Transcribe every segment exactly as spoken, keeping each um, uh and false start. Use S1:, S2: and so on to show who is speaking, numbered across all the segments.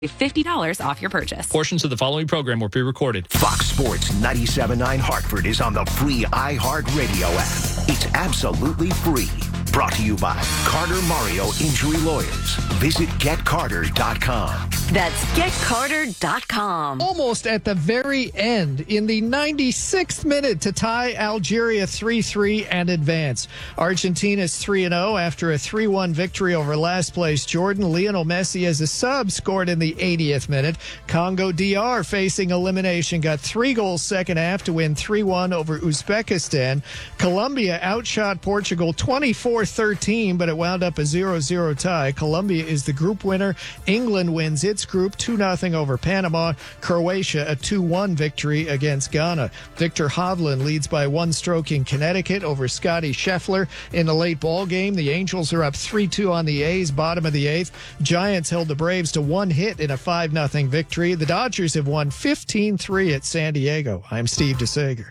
S1: fifty dollars off your purchase.
S2: Portions of the following program were pre-recorded.
S3: Fox Sports ninety-seven point nine Hartford is on the free iHeartRadio app. It's absolutely free. Brought to you by Carter Mario Injury Lawyers. Visit get carter dot com.
S4: That's get carter dot com.
S5: Almost at the very end, in the ninety-sixth minute, to tie Algeria three three and advance. Argentina's three and oh after a three one victory over last place Jordan. Lionel Messi as a sub scored in the eightieth minute. Congo D R facing elimination got three goals second half to win three one over Uzbekistan. Colombia outshot Portugal twenty-four thirteen, but it wound up a zero zero tie. Colombia is the group winner. England wins its group two nothing over Panama. Croatia a two one victory against Ghana. Victor Hovland leads by one stroke in Connecticut over Scotty Scheffler in the late ball game. The Angels are up three two on the A's, bottom of the eighth. Giants held the Braves to one hit in a five nothing victory. The Dodgers have won fifteen three at San Diego. I'm Steve DeSager.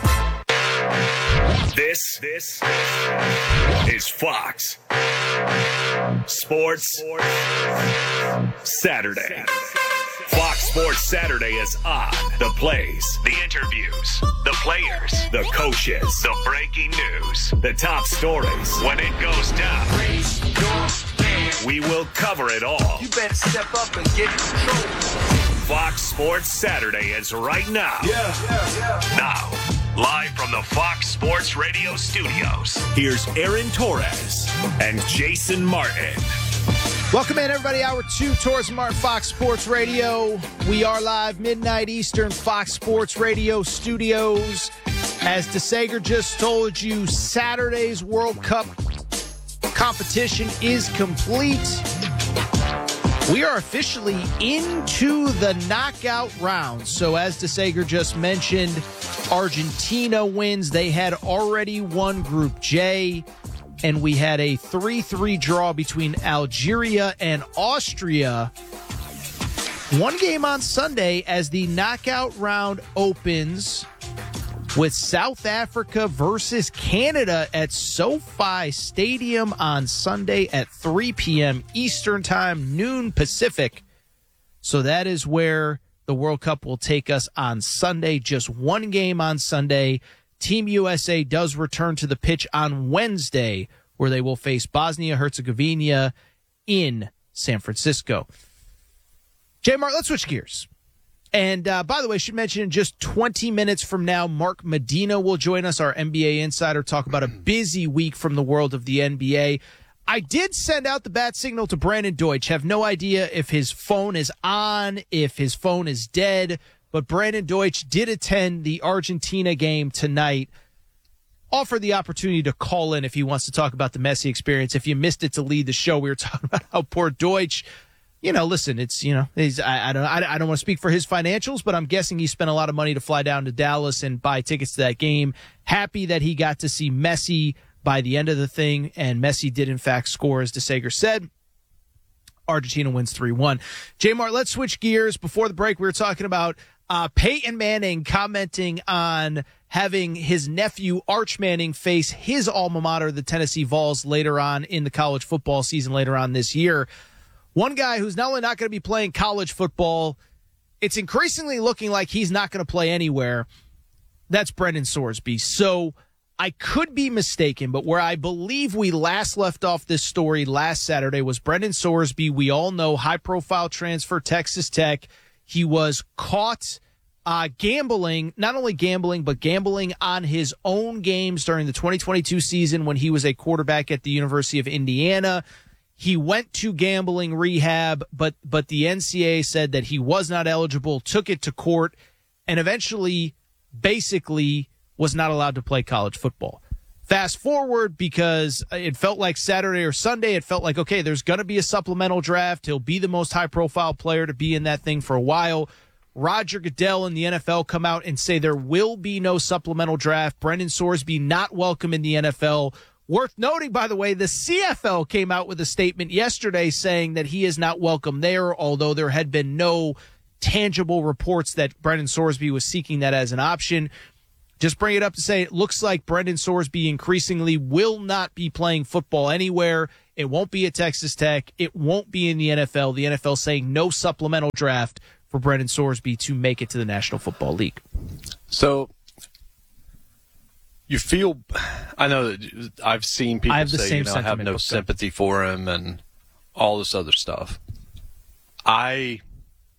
S6: This, this is Fox Sports Saturday. Fox Sports Saturday is on. The plays, the interviews, the players, the coaches, the breaking news, the top stories. When it goes down, we will cover it all.
S7: You better step up and get in control.
S6: Fox Sports Saturday is right now.
S7: Yeah, yeah, yeah.
S6: Now, live from the Fox Sports Radio studios, here's Aaron Torres and Jason Martin.
S8: Welcome in, everybody. Hour two, Torres and Martin, Fox Sports Radio. We are live midnight Eastern, Fox Sports Radio studios. As DeSager just told you, Saturday's World Cup competition is complete. We are officially into the knockout round. So as DeSager just mentioned, Argentina wins. They had already won Group J, and we had a three three draw between Algeria and Austria. One game on Sunday as the knockout round opens with South Africa versus Canada at SoFi Stadium on Sunday at three p.m. Eastern Time, noon Pacific. So that is where the World Cup will take us on Sunday. Just one game on Sunday. Team U S A does return to the pitch on Wednesday, where they will face Bosnia-Herzegovina in San Francisco. J. Mark, let's switch gears. And uh, by the way, I should mention in just twenty minutes from now, Mark Medina will join us, our N B A insider, talk about a busy week from the world of the N B A. I did send out the bat signal to Brandon Deutsch. Have no idea if his phone is on, if his phone is dead, but Brandon Deutsch did attend the Argentina game tonight. Offer the opportunity to call in if he wants to talk about the Messi experience. If you missed it to lead the show, we were talking about how poor Deutsch, you know, listen, it's, you know, he's, I, I don't, I, I don't want to speak for his financials, but I'm guessing he spent a lot of money to fly down to Dallas and buy tickets to that game. Happy that he got to see Messi by the end of the thing, and Messi did in fact score, as DeSager said. Argentina wins three one. J-Mart, let's switch gears. Before the break, we were talking about uh, Peyton Manning commenting on having his nephew Arch Manning face his alma mater, the Tennessee Vols, later on in the college football season later on this year. One guy who's not only not going to be playing college football, it's increasingly looking like he's not going to play anywhere. That's Brendan Sorsby. So I could be mistaken, but where I believe we last left off this story last Saturday was Brendan Sorsby. We all know, high-profile transfer, Texas Tech. He was caught uh, gambling, not only gambling, but gambling on his own games during the twenty twenty-two season when he was a quarterback at the University of Indiana. He went to gambling rehab, but but the N C double A said that he was not eligible, took it to court, and eventually basically was not allowed to play college football. Fast forward, because it felt like Saturday or Sunday, it felt like, okay, there's going to be a supplemental draft. He'll be the most high-profile player to be in that thing for a while. Roger Goodell and the N F L come out and say there will be no supplemental draft. Brendan Sorsby not welcome in the N F L. Worth noting, by the way, the C F L came out with a statement yesterday saying that he is not welcome there, although there had been no tangible reports that Brendan Sorsby was seeking that as an option. Just bring it up to say it looks like Brendan Sorsby increasingly will not be playing football anywhere. It won't be at Texas Tech. It won't be in the N F L. The N F L saying no supplemental draft for Brendan Sorsby to make it to the National Football League.
S9: So you feel – I know that I've seen people
S8: I have the
S9: say,
S8: same
S9: you know, I have
S8: sentiment,
S9: no
S8: but-
S9: sympathy for him and all this other stuff. I –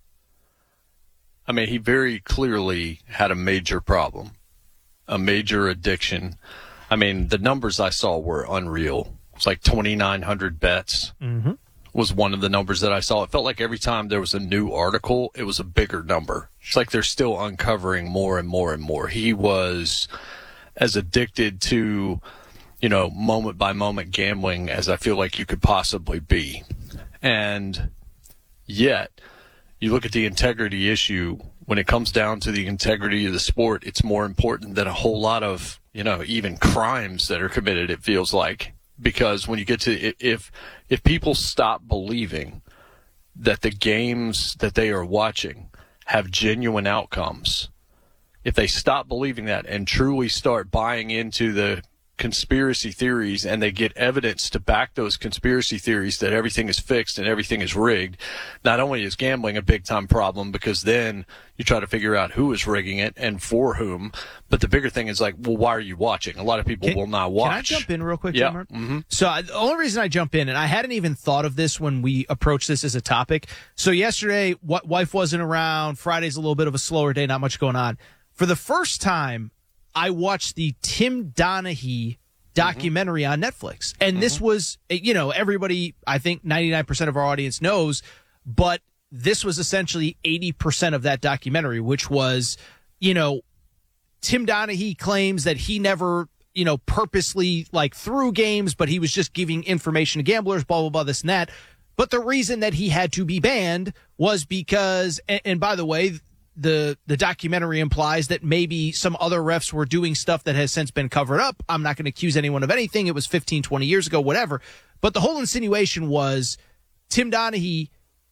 S9: I mean, he very clearly had a major problem, a major addiction. I mean, the numbers I saw were unreal. It's like twenty-nine hundred bets
S8: Mm-hmm.
S9: was one of the numbers that I saw. It felt like every time there was a new article, it was a bigger number. It's like they're still uncovering more and more and more. He was as addicted to, you know, moment-by-moment gambling as I feel like you could possibly be. And yet – you look at the integrity issue, when it comes down to the integrity of the sport, it's more important than a whole lot of, you know, even crimes that are committed, it feels like. Because when you get to, if, if people stop believing that the games that they are watching have genuine outcomes, if they stop believing that and truly start buying into the conspiracy theories and they get evidence to back those conspiracy theories that everything is fixed and everything is rigged, not only is gambling a big time problem because then you try to figure out who is rigging it and for whom, but the bigger thing is like, well, why are you watching? A lot of people
S8: Can,
S9: will not watch.
S8: Can I jump in real quick,
S9: yeah.
S8: John?
S9: Mm-hmm.
S8: So I, the only reason I jump in, and I hadn't even thought of this when we approached this as a topic. So yesterday, w- wife wasn't around. Friday's a little bit of a slower day, not much going on. For the first time, I watched the Tim Donaghy documentary mm-hmm. on Netflix. And mm-hmm. this was, you know, everybody, I think ninety-nine percent of our audience knows, but this was essentially eighty percent of that documentary, which was, you know, Tim Donaghy claims that he never, you know, purposely like threw games, but he was just giving information to gamblers, blah, blah, blah, this and that. But the reason that he had to be banned was because, and, and by the way, the the documentary implies that maybe some other refs were doing stuff that has since been covered up. I'm not going to accuse anyone of anything. It was fifteen, twenty years ago, whatever. But the whole insinuation was Tim Donaghy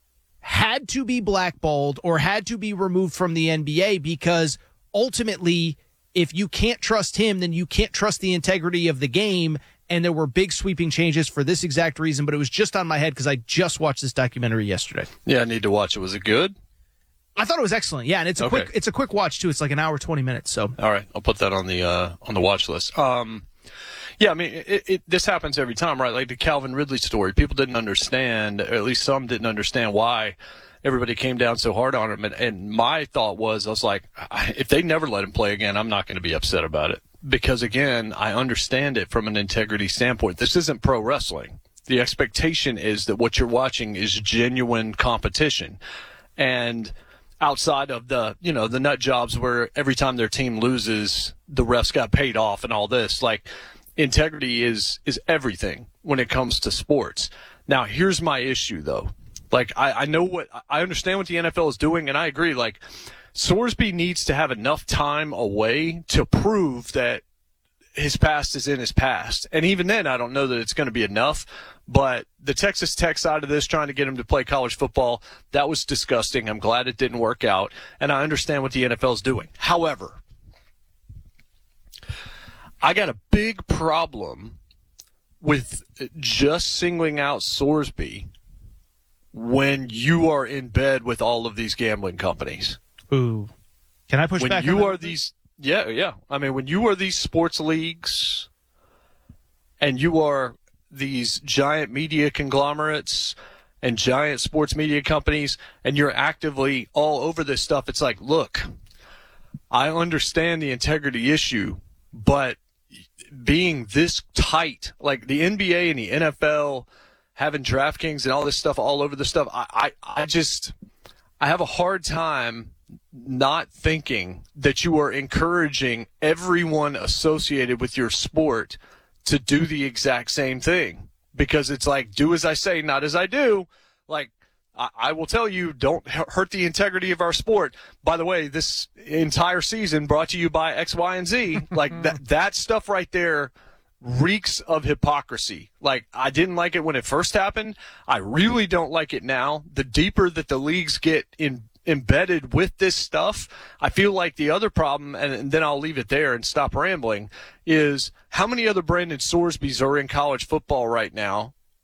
S8: had to be blackballed or had to be removed from the N B A because ultimately, if you can't trust him, then you can't trust the integrity of the game. And there were big sweeping changes for this exact reason, but it was just on my head because I just watched this documentary yesterday.
S9: Yeah, I need to watch it. Was it good?
S8: I thought it was excellent. Yeah, and it's a
S9: okay.
S8: quick it's a quick watch too. It's like an hour, twenty minutes. So
S9: all right, I'll put that on the uh, on the watch list. Um, yeah, I mean, it, it, this happens every time, right? Like the Calvin Ridley story. People didn't understand, or at least some didn't understand why everybody came down so hard on him. And, and my thought was, I was like, if they never let him play again, I'm not going to be upset about it. Because, again, I understand it from an integrity standpoint. This isn't pro wrestling. The expectation is that what you're watching is genuine competition. And outside of the, you know, the nut jobs where every time their team loses, the refs got paid off and all this, like, integrity is is everything when it comes to sports. Now, here's my issue, though. Like, I, I know what – I understand what the N F L is doing, and I agree. Like, Sorsby needs to have enough time away to prove that his past is in his past. And even then, I don't know that it's going to be enough. But the Texas Tech side of this, trying to get him to play college football, that was disgusting. I'm glad it didn't work out. And I understand what the N F L is doing. However, I got a big problem with just singling out Sorsby when you are in bed with all of these gambling companies.
S8: Ooh. Can I push
S9: when
S8: back?
S9: When
S8: on
S9: you are
S8: that?
S9: these, yeah, yeah. I mean, when you are these sports leagues and you are these giant media conglomerates and giant sports media companies and you're actively all over this stuff, it's like, look, I understand the integrity issue, but being this tight, like the N B A and the N F L having DraftKings and all this stuff all over the stuff, I, I, I just I have a hard time not thinking that you are encouraging everyone associated with your sport to do the exact same thing. Because it's like, do as I say, not as I do. Like, I, I will tell you, don't hurt the integrity of our sport. By the way, this entire season brought to you by X, Y, and Z. Like, that, that stuff right there reeks of hypocrisy. Like, I didn't like it when it first happened. I really don't like it now. The deeper that the leagues get in embedded with this stuff, I feel like the other problem, and, and then I'll leave it there and stop rambling, is how many other Brandon Sorsbys are in college football right now,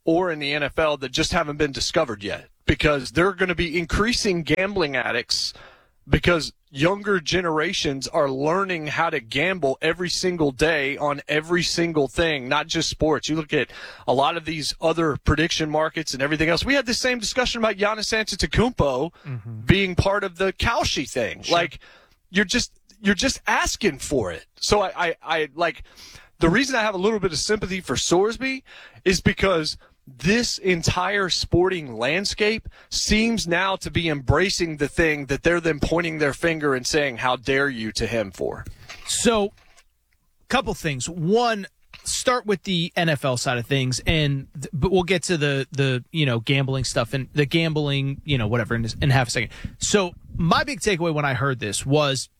S9: or in the N F L that just haven't been discovered yet, because they're going to be increasing gambling addicts because younger generations are learning how to gamble every single day on every single thing, not just sports. You look at a lot of these other prediction markets and everything else. We had the same discussion about Giannis Antetokounmpo mm-hmm. being part of the Kalshi thing. Sure. Like, you're just you're just asking for it. So I, I, I like the reason I have a little bit of sympathy for Sorsby is because this entire sporting landscape seems now to be embracing the thing that they're then pointing their finger and saying, how dare you, to him for.
S8: So, couple things. One, start with the N F L side of things, and but we'll get to the, the you know, gambling stuff and the gambling, you know, whatever, in, in half a second. So, my big takeaway when I heard this was,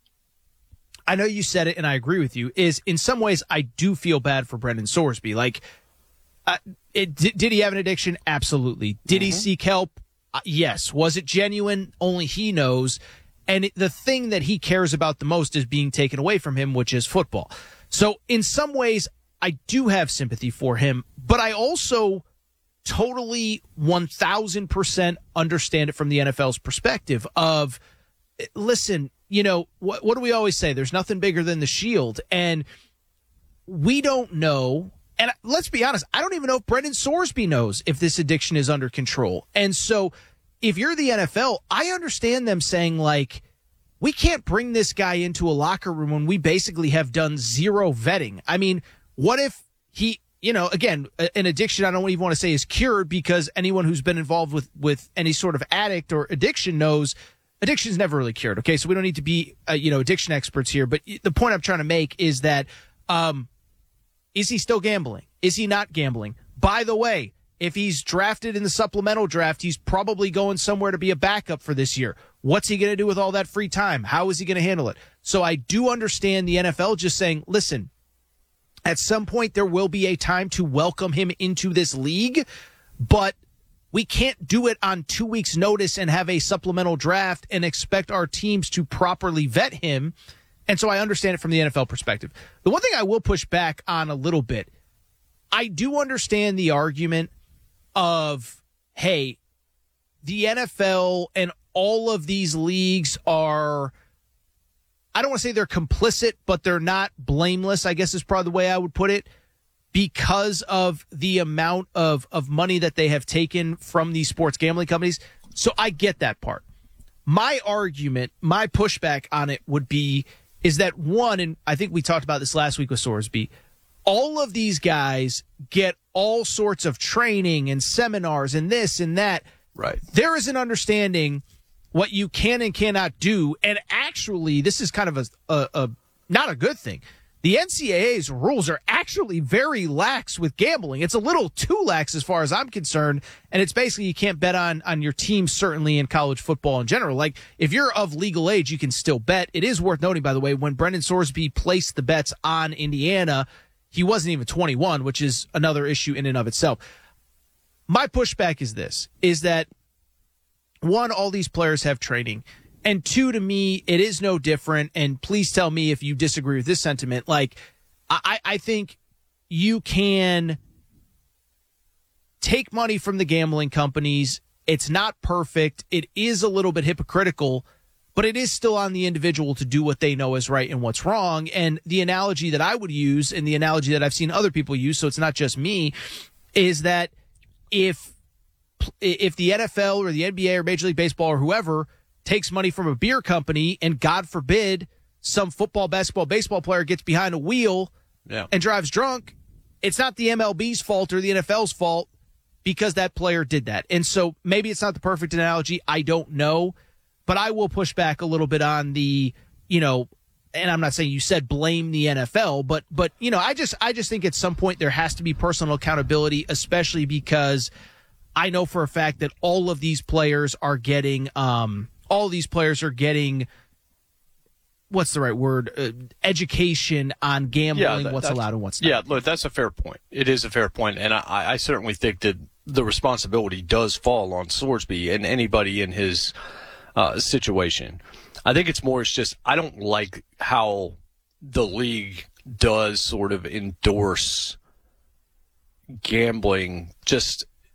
S8: I know you said it and I agree with you, is in some ways I do feel bad for Brendan Sorsby. Like, Uh, it, did, did he have an addiction? Absolutely. Did mm-hmm. he seek help? Uh, yes. Was it genuine? Only he knows. And it, the thing that he cares about the most is being taken away from him, which is football. So in some ways, I do have sympathy for him, but I also totally one thousand percent understand it from the N F L's perspective of, listen, you know, what, what do we always say? There's nothing bigger than the shield. And we don't know. And let's be honest, I don't even know if Brendan Sorsby knows if this addiction is under control. And so if you're the N F L, I understand them saying, like, we can't bring this guy into a locker room when we basically have done zero vetting. I mean, what if he, you know, again, an addiction I don't even want to say is cured, because anyone who's been involved with, with any sort of addict or addiction knows addiction is never really cured. Okay, so we don't need to be, uh, you know, addiction experts here. But the point I'm trying to make is that, um, is he still gambling? Is he not gambling? By the way, if he's drafted in the supplemental draft, he's probably going somewhere to be a backup for this year. What's he going to do with all that free time? How is he going to handle it? So I do understand the N F L just saying, listen, at some point there will be a time to welcome him into this league, but we can't do it on two weeks' notice and have a supplemental draft and expect our teams to properly vet him. And so I understand it from the N F L perspective. The one thing I will push back on a little bit, I do understand the argument of, hey, the N F L and all of these leagues are, I don't want to say they're complicit, but they're not blameless, I guess is probably the way I would put it, because of the amount of, of money that they have taken from these sports gambling companies. So I get that part. My argument, my pushback on it would be, is that one, and I think we talked about this last week with Sorsby, all of these guys get all sorts of training and seminars and this and that.
S9: Right.
S8: There is an understanding what you can and cannot do. And actually, this is kind of a, a, a not a good thing. The N C double A's rules are actually very lax with gambling. It's a little too lax as far as I'm concerned. And it's basically you can't bet on, on your team, certainly in college football in general. Like, if you're of legal age, you can still bet. It is worth noting, by the way, when Brendan Sorsby placed the bets on Indiana, he wasn't even twenty-one, which is another issue in and of itself. My pushback is this, is that, one, all these players have training. And two, to me, it is no different. And please tell me if you disagree with this sentiment. Like, I, I think you can take money from the gambling companies. It's not perfect. It is a little bit hypocritical, but it is still on the individual to do what they know is right and what's wrong. And the analogy that I would use, and the analogy that I've seen other people use, so it's not just me, is that if if the N F L or the N B A or Major League Baseball or whoever takes money from a beer company, and God forbid some football, basketball, baseball player gets behind a wheel
S9: yeah.
S8: and drives drunk, it's not the M L B's fault or the N F L's fault because that player did that. And so maybe it's not the perfect analogy. I don't know, but I will push back a little bit on the, you know, and I'm not saying you said blame the N F L, but, but, you know, I just, I just think at some point there has to be personal accountability, especially because I know for a fact that all of these players are getting, um, all these players are getting, what's the right word, uh, education on gambling,
S9: yeah, that,
S8: what's allowed and what's not.
S9: Yeah, look, that's a fair point. It is a fair point, and I, I certainly think that the responsibility does fall on Sorsby and anybody in his uh, situation. I think it's more, it's just, I don't like how the league does sort of endorse gambling just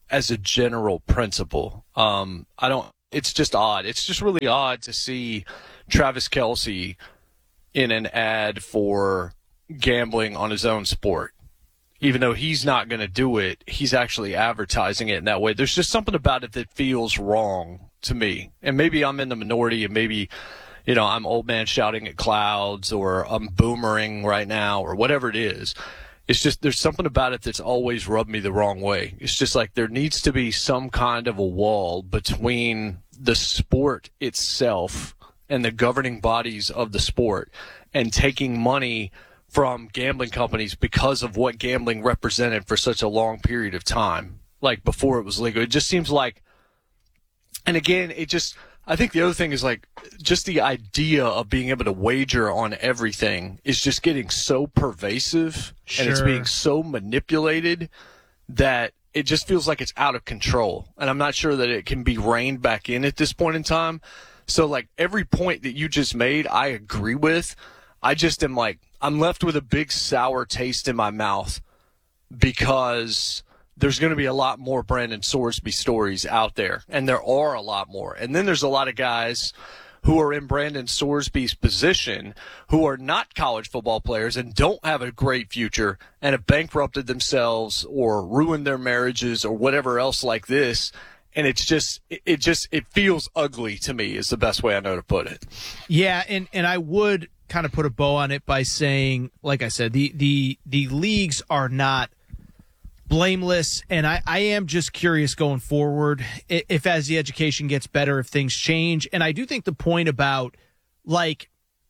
S9: as a general principle. Um, I don't. It's just odd. It's just really odd to see Travis Kelce in an ad for gambling on his own sport. Even though he's not going to do it, he's actually advertising it in that way. There's just something about it that feels wrong to me. And maybe I'm in the minority, and maybe, you know, I'm old man shouting at clouds, or I'm boomering right now, or whatever it is. It's just there's something about it that's always rubbed me the wrong way. It's just like there needs to be some kind of a wall between the sport itself and the governing bodies of the sport and taking money from gambling companies because of what gambling represented for such a long period of time, like before it was legal. It just seems like, and again, it just, I think the other thing is like just the idea of being able to wager on everything is just getting so pervasive
S8: Sure.
S9: and it's being so manipulated that it just feels like it's out of control. And I'm not sure that it can be reined back in at this point in time. So like every point that you just made, I agree with. I just am like, I'm left with a big sour taste in my mouth because there's going to be a lot more Brandon Sorsby stories out there, and there are a lot more. And then there's a lot of guys who are in Brandon Sorsby's position who are not college football players and don't have a great future and have bankrupted themselves or ruined their marriages or whatever else like this. And it's just, it just, it feels ugly to me is the best way I know to put it.
S8: Yeah, and, and I would kind of put a bow on it by saying, like I said, the the, the leagues are not blameless, and I, I am just curious going forward if, if as the education gets better, if things change. And I do think the point about, like,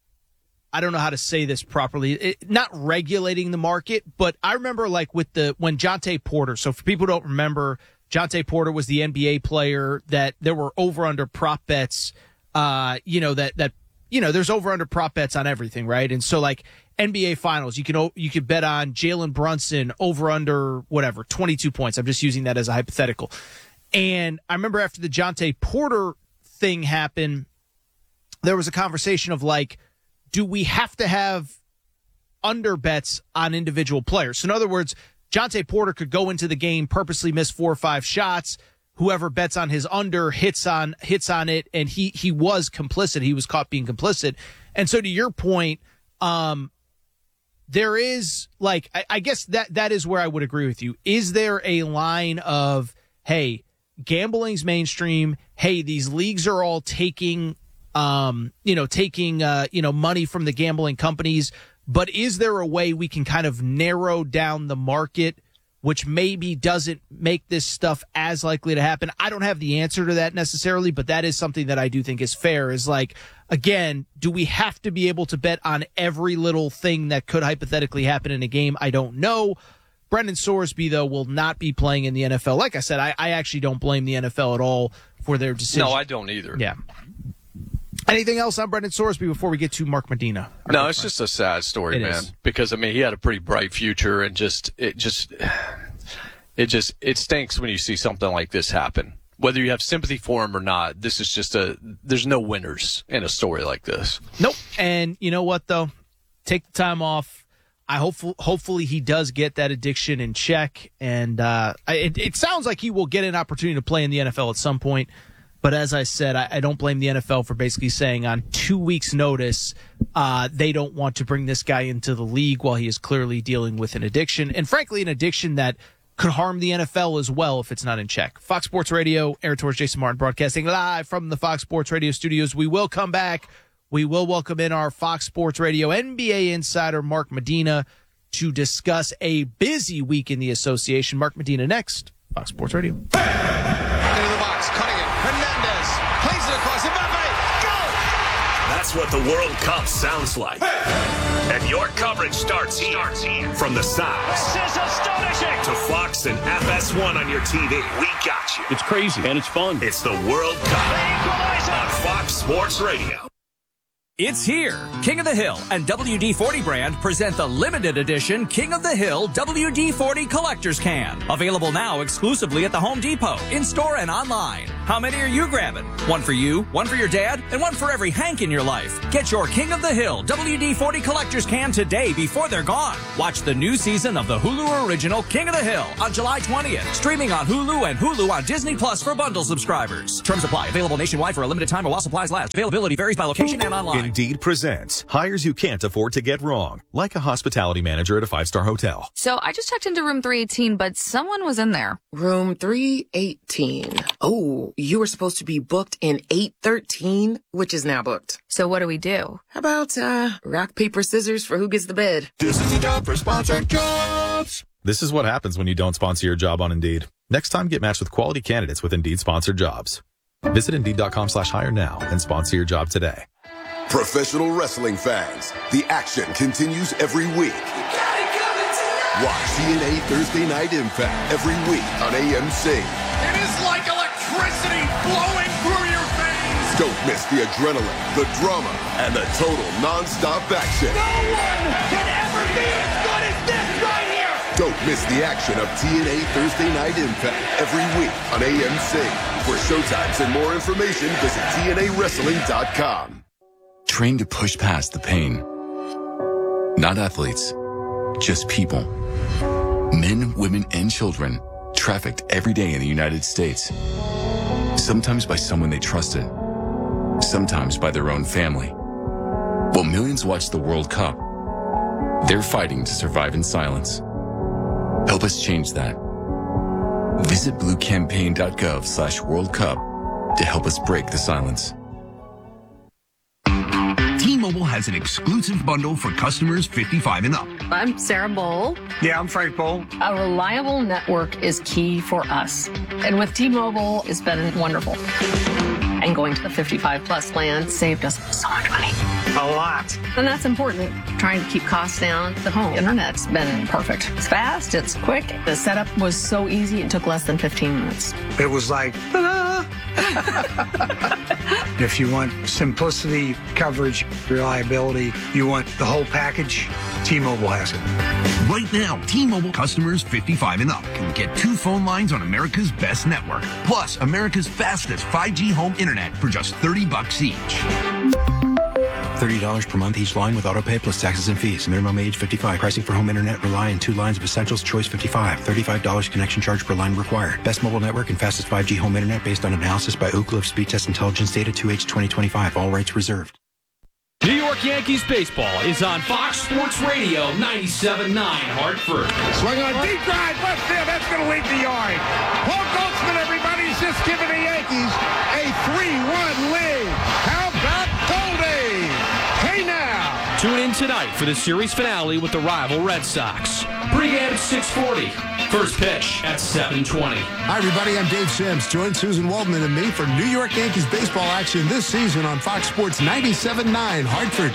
S8: I don't know how to say this properly, it, not regulating the market, but I remember like with the, when Jontay Porter, so for people who don't remember, Jontay Porter was the N B A player that there were over under prop bets, uh, you know, that, that, you know, there's over under prop bets on everything, right? And so like N B A finals, you can, you could bet on Jalen Brunson over under whatever, twenty-two points. I'm just using that as a hypothetical. And I remember after the Jontay Porter thing happened, there was a conversation of like, do we have to have under bets on individual players? So in other words, Jontay Porter could go into the game, purposely miss four or five shots. Whoever bets on his under hits on hits on it, and he he was complicit. He was caught being complicit. And so to your point, um, there is like I, I guess that that is where I would agree with you. Is there a line of, hey, gambling's mainstream, hey, these leagues are all taking um, you know, taking uh, you know, money from the gambling companies, but is there a way we can kind of narrow down the market, which maybe doesn't make this stuff as likely to happen? I don't have the answer to that necessarily, but that is something that I do think is fair, is like, again, do we have to be able to bet on every little thing that could hypothetically happen in a game? I don't know. Brendan Sorsby, though, will not be playing in the N F L. Like I said, I, I actually don't blame the N F L at all for their decision.
S9: No, I don't either.
S8: Yeah. Anything else on Brendan Sorsby before we get to Mark Medina?
S9: No, it's just a sad story,
S8: It
S9: man.
S8: is.
S9: Because I mean, he had a pretty bright future, and just it just it just it stinks when you see something like this happen. Whether you have sympathy for him or not, this is just a there's no winners in a story like this.
S8: Nope. And you know what, though? Take the time off. I hope hopefully he does get that addiction in check, and uh, it, it sounds like he will get an opportunity to play in the N F L at some point. But as I said, I, I don't blame the N F L for basically saying on two weeks' notice uh, they don't want to bring this guy into the league while he is clearly dealing with an addiction, and frankly, an addiction that could harm the N F L as well if it's not in check. Fox Sports Radio, Aaron Torres, Jason Martin, broadcasting live from the Fox Sports Radio studios. We will come back. We will welcome in our Fox Sports Radio N B A insider, Mark Medina, to discuss a busy week in the association. Mark Medina next, Fox Sports Radio.
S7: Into the box, cutting it. Hernandez plays it across. Mbappe, go!
S6: That's what the World Cup sounds like. And your coverage starts here. From the sounds
S7: This is astonishing!
S6: to Fox and F S one on your T V. We got you.
S2: It's crazy, and it's fun.
S6: It's the World Cup on Fox Sports Radio.
S10: It's here. King of the Hill and W D forty brand present the limited edition King of the Hill W D forty Collector's Can. Available now exclusively at the Home Depot, in-store and online. How many are you grabbing? One for you, one for your dad, and one for every Hank in your life. Get your King of the Hill W D forty collector's can today before they're gone. Watch the new season of the Hulu original King of the Hill on July twentieth. Streaming on Hulu and Hulu on Disney Plus for bundle subscribers. Terms apply. Available nationwide for a limited time or while supplies last. Availability varies by location and online.
S11: Indeed presents hires you can't afford to get wrong, like a hospitality manager at a five-star hotel.
S12: So I just checked into room three eighteen, but someone was in there.
S13: Room three eighteen. Oh, you were supposed to be booked in eight thirteen, which is now booked.
S12: So what do we do?
S13: How about, uh, rock, paper, scissors for who gets the bed?
S11: This is the job for sponsored jobs. This is what happens when you don't sponsor your job on Indeed. Next time, get matched with quality candidates with Indeed sponsored jobs. Visit Indeed.com slash hire now and sponsor your job today.
S14: Professional wrestling fans, the action continues every week. Watch T N A Thursday Night Impact every week on A M C.
S7: It is like electricity flowing through your veins.
S14: Don't miss the adrenaline, the drama, and the total non-stop action.
S7: No one can ever be as good as this right here.
S14: Don't miss the action of T N A Thursday Night Impact every week on A M C. For showtimes and more information, visit T N A wrestling dot com.
S15: Train to push past the pain. Not athletes, just people. Men, women, and children trafficked every day in the United States. Sometimes by someone they trusted. Sometimes by their own family. While millions watch the World Cup, they're fighting to survive in silence. Help us change that. Visit bluecampaign.gov slash World Cup to help us break the silence.
S16: T-Mobile has an exclusive bundle for customers fifty-five and up.
S17: I'm Sarah Bowl.
S18: Yeah, I'm Frank Bowl.
S17: A reliable network is key for us. And with T-Mobile, it's been wonderful. And going to the fifty-five plus plan saved us so much money.
S18: A lot.
S17: And that's important. Trying to keep costs down. The home internet's been perfect. It's fast, it's quick. The setup was so easy, it took less than fifteen minutes.
S18: It was like, ah. If you want simplicity, coverage, reliability, you want the whole package, T-Mobile has it.
S16: Right now, T-Mobile customers fifty-five and up can get two phone lines on America's best network, plus America's fastest five G home internet for just thirty bucks each.
S19: thirty dollars per month each line with autopay plus taxes and fees. Minimum age fifty-five. Pricing for home internet rely on two lines of Essentials Choice fifty-five. thirty-five dollars connection charge per line required. Best mobile network and fastest five G home internet based on analysis by Oak Cliff Speed Test Intelligence Data two H twenty twenty-five. All rights reserved.
S2: New York Yankees baseball is on Fox Sports Radio ninety-seven point nine Hartford.
S7: Swing on deep drive left field. That's going to leave the yard. Paul Goldschmidt, everybody's just giving the Yankees a three one lead. How about Goldie? Hey now.
S2: Tune in tonight for the series finale with the rival Red Sox. Pre-game at six forty. First pitch at seven twenty.
S20: Hi, everybody. I'm Dave Sims. Join Susan Waldman and me for New York Yankees baseball action this season on Fox Sports ninety-seven point nine Hartford.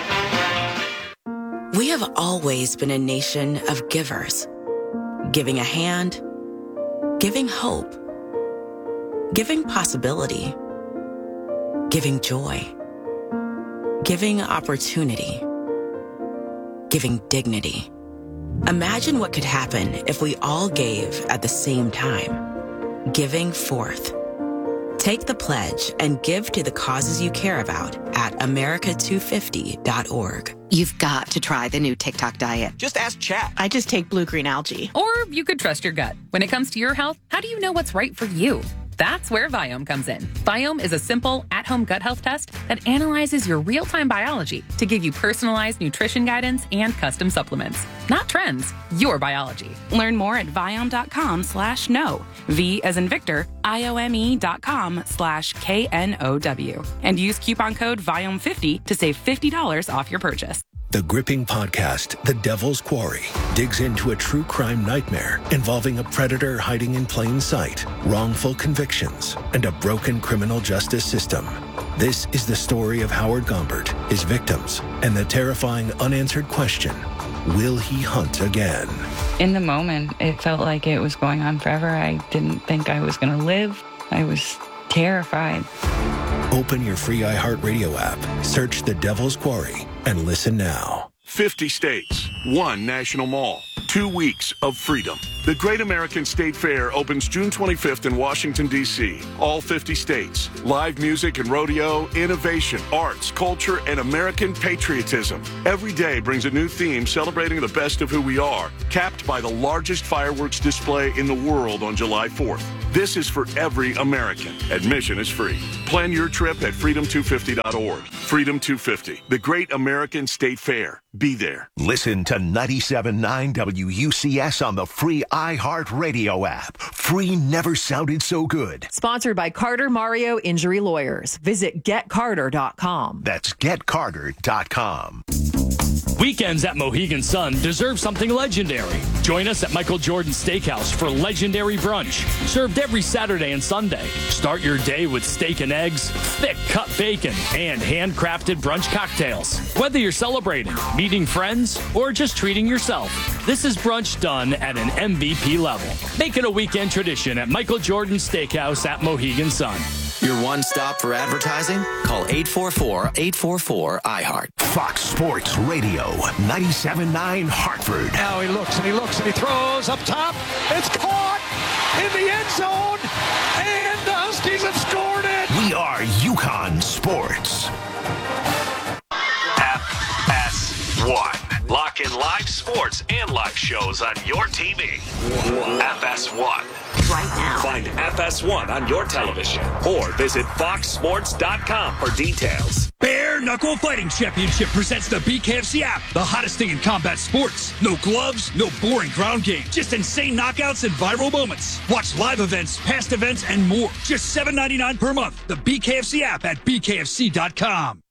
S21: We have always been a nation of givers. Giving a hand, giving hope, giving possibility, giving joy, giving opportunity, giving dignity. Imagine what could happen if we all gave at the same time. Giving forth. Take the pledge and give to the causes you care about at America two fifty dot org.
S22: You've got to try the new TikTok diet.
S10: Just ask Chat.
S22: I just take blue-green algae.
S1: Or you could trust your gut. When it comes to your health, how do you know what's right for you? That's where Viome comes in. Viome is a simple, at-home gut health test that analyzes your real-time biology to give you personalized nutrition guidance and custom supplements. Not trends, your biology. Learn more at Viome.com slash no. V as in Victor, I-O-M-E dot com slash K N O W. And use coupon code Viome fifty to save fifty dollars off your purchase.
S3: The gripping podcast, The Devil's Quarry, digs into a true crime nightmare involving a predator hiding in plain sight, wrongful convictions, and a broken criminal justice system. This is the story of Howard Gombert, his victims, and the terrifying unanswered question, will he hunt again?
S23: In the moment, it felt like it was going on forever. I didn't think I was going to live. I was terrified.
S3: Open your free iHeartRadio app, search The Devil's Quarry, and listen now.
S24: fifty states, one national mall,
S4: Two weeks of freedom. The Great American State Fair opens June twenty-fifth in Washington, D C All fifty states. Live music and rodeo, innovation, arts, culture, and American patriotism. Every day brings a new theme celebrating the best of who we are, capped by the largest fireworks display in the world on July fourth. This is for every American. Admission is free. Plan your trip at freedom two fifty dot org. Freedom two fifty, the Great American State Fair. Be there.
S3: Listen to ninety-seven point nine W U C S on the free iHeartRadio app. Free never sounded so good.
S5: Sponsored by Carter Mario Injury Lawyers. Visit get carter dot com.
S3: That's get carter dot com.
S2: Weekends at Mohegan Sun deserve something legendary. Join us at Michael Jordan Steakhouse for legendary brunch, served every Saturday and Sunday. Start your day with steak and eggs, thick cut bacon, and handcrafted brunch cocktails. Whether you're celebrating, meeting friends, or just treating yourself, this is brunch done at an M V P level. Make it a weekend tradition at Michael Jordan Steakhouse at Mohegan Sun.
S9: Your one stop for advertising? Call eight four four, eight four four, I heart.
S3: Fox Sports Radio, ninety-seven point nine Hartford.
S7: Now he looks and he looks and he throws up top. It's caught in the end zone, and the Huskies have scored it.
S3: We are UConn Sports.
S6: F S one. Lock in live sports and live shows on your T V. F S one.
S21: Right now.
S6: Find F S one on your television or visit fox sports dot com for details.
S24: Bare Knuckle Fighting Championship presents the B K F C app, the hottest thing in combat sports. No gloves, no boring ground game, just insane knockouts and viral moments. Watch live events, past events, and more. Just seven ninety-nine per month. The B K F C app at b k f c dot com.